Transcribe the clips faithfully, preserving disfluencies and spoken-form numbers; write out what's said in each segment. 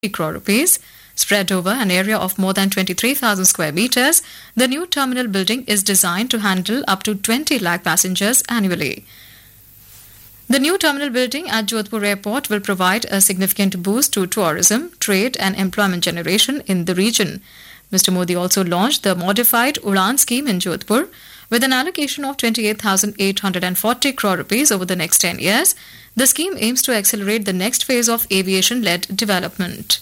crore rupees. Spread over an area of more than twenty-three thousand square meters, the new terminal building is designed to handle up to twenty lakh passengers annually. The new terminal building at Jodhpur Airport will provide a significant boost to tourism, trade and employment generation in the region. Mister Modi also launched the modified Udan scheme in Jodhpur with an allocation of twenty-eight thousand eight hundred forty crore rupees over the next ten years. The scheme aims to accelerate the next phase of aviation-led development.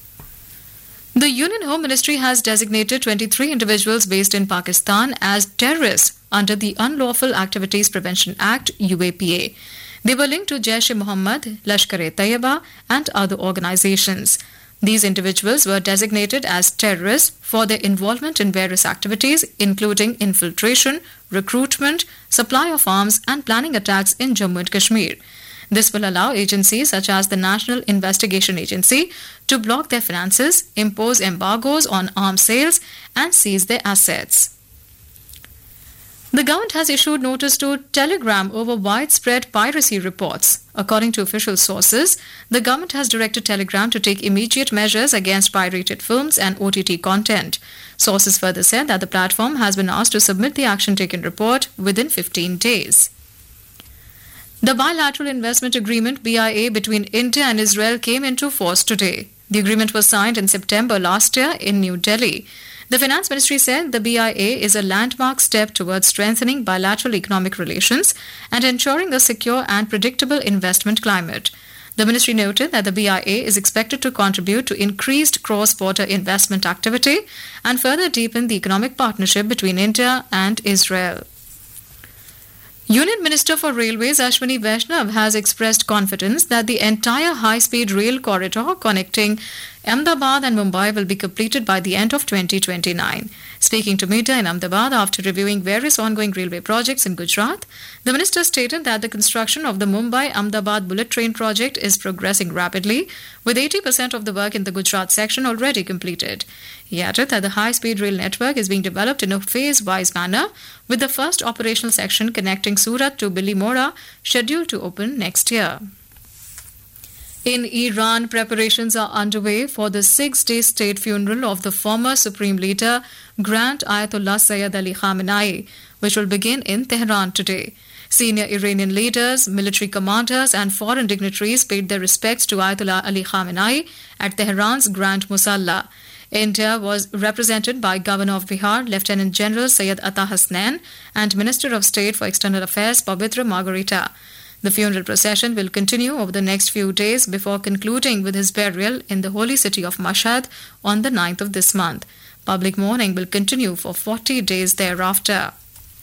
The Union Home Ministry has designated twenty-three individuals based in Pakistan as terrorists under the Unlawful Activities Prevention Act U A P A. They were linked to Jaish-e-Mohammed, Lashkar-e-Taiba and other organizations. These individuals were designated as terrorists for their involvement in various activities including infiltration, recruitment, supply of arms and planning attacks in Jammu and Kashmir. This will allow agencies such as the National Investigation Agency to block their finances, impose embargoes on arms sales and seize their assets. The government has issued notice to Telegram over widespread piracy reports. According to official sources, the government has directed Telegram to take immediate measures against pirated films and O T T content. Sources further said that the platform has been asked to submit the action taken report within fifteen days. The bilateral investment agreement B I A between India and Israel came into force today. The agreement was signed in September last year in New Delhi. The Finance Ministry said the B I A is a landmark step towards strengthening bilateral economic relations and ensuring a secure and predictable investment climate. The ministry noted that the B I A is expected to contribute to increased cross-border investment activity and further deepen the economic partnership between India and Israel. Union Minister for Railways Ashwini Vaishnav has expressed confidence that the entire high-speed rail corridor connecting Ahmedabad and Mumbai will be completed by the end of twenty twenty-nine. Speaking to media in Ahmedabad after reviewing various ongoing railway projects in Gujarat, the minister stated that the construction of the Mumbai-Ahmedabad bullet train project is progressing rapidly, with eighty percent of the work in the Gujarat section already completed. He added that the high-speed rail network is being developed in a phase-wise manner, with the first operational section connecting Surat to Bilimora scheduled to open next year. In Iran, preparations are underway for the six-day state funeral of the former Supreme Leader, Grand Ayatollah Sayyid Ali Khamenei, which will begin in Tehran today. Senior Iranian leaders, military commanders and foreign dignitaries paid their respects to Ayatollah Ali Khamenei at Tehran's Grand Musalla. India was represented by Governor of Bihar, Lieutenant General Syed Atta Hasnain, and Minister of State for External Affairs, Pavitra Margarita. The funeral procession will continue over the next few days before concluding with his burial in the holy city of Mashhad on the ninth of this month. Public mourning will continue for forty days thereafter.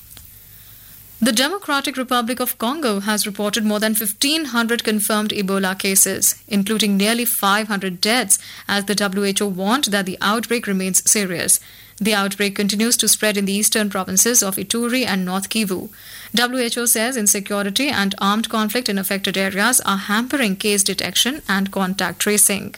The Democratic Republic of Congo has reported more than fifteen hundred confirmed Ebola cases, including nearly five hundred deaths, as the W H O warned that the outbreak remains serious. The outbreak continues to spread in the eastern provinces of Ituri and North Kivu. W H O says insecurity and armed conflict in affected areas are hampering case detection and contact tracing.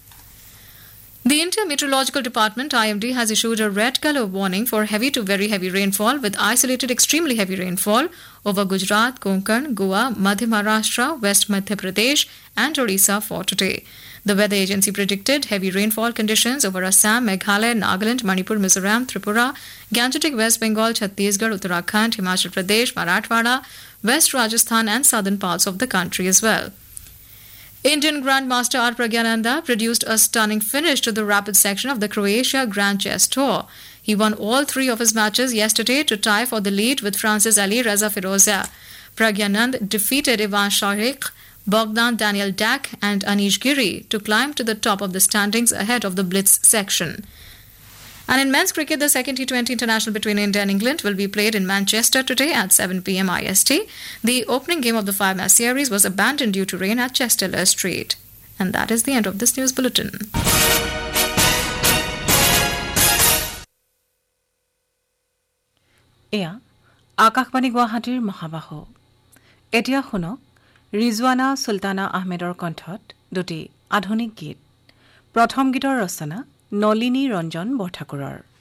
The India Meteorological Department I M D has issued a red colour warning for heavy to very heavy rainfall with isolated extremely heavy rainfall over Gujarat, Konkan, Goa, Madhya Maharashtra, West Madhya Pradesh and Odisha for today. The weather agency predicted heavy rainfall conditions over Assam, Meghalaya, Nagaland, Manipur, Mizoram, Tripura, Gangetic West Bengal, Chhattisgarh, Uttarakhand, Himachal Pradesh, Marathwada, West Rajasthan and southern parts of the country as well. Indian Grandmaster R. Pragyananda produced a stunning finish to the rapid section of the Croatia Grand Chess Tour. He won all three of his matches yesterday to tie for the lead with Francis Ali Reza Firoza. Pragyanand defeated Ivan Sharik, Bogdan Daniel Dak and Anish Giri to climb to the top of the standings ahead of the Blitz section. And in men's cricket, the second T twenty international between India and England will be played in Manchester today at seven p m I S T. The opening game of the five-match series was abandoned due to rain at Chester Street. And that is the end of this news bulletin. Eya Akashbani Guwahatir Mahabaho. Etia Hunok Rizwana Sultana Ahmedor Konthot Duti Adhonik Git. Prothom Gitor Rosana Nolini Ranjan Bothakurar.